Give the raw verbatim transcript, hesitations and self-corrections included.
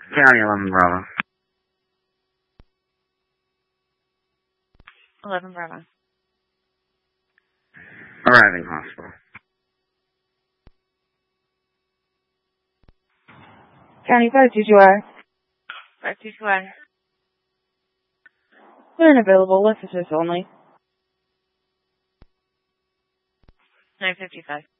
County eleven Bravo. eleven Bravo. Arriving hospital. County five two two I. five two two I. They're unavailable. Let's assist only. nine fifty-five.